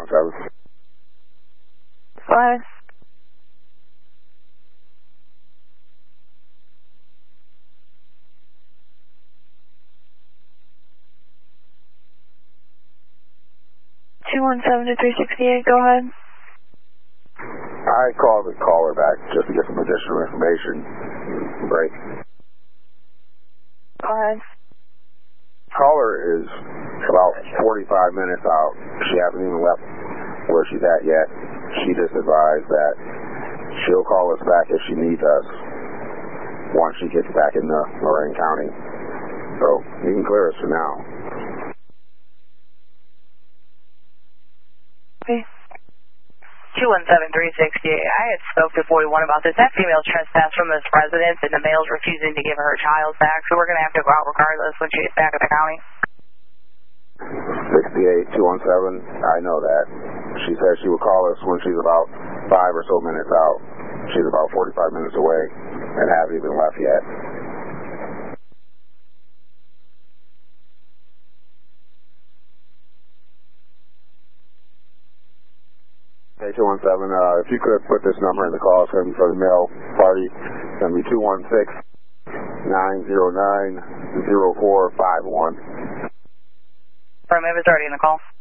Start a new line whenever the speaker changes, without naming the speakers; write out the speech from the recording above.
217.
What? (217 to 368), go ahead.
I called the caller back just to get some additional information. Break.
Go ahead.
Caller is about 45 minutes out. She hasn't even left where she's at yet. She just advised that she'll call us back if she needs us once she gets back in Lorain County. So you can clear us for now.
Okay.
217-368. I had spoke to 41 about this. That female trespassed from this residence, and the male's refusing to give her child back, so we're going to have to go out regardless when she gets back at the county.
68-217, I know that. She said she would call us when she's about 5 or so minutes out. She's about 45 minutes away and hasn't even left yet. Hey, 217, if you could put this number in the call, it's going to be for the male party. It's going to be 216-909-0451.
Affirmative is already in the call.